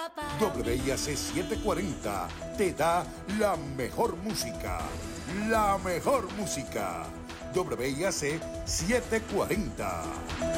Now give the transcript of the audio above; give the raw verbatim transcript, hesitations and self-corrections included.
W I A C setecientos cuarenta te da la mejor música. La mejor música. W I A C setecientos cuarenta.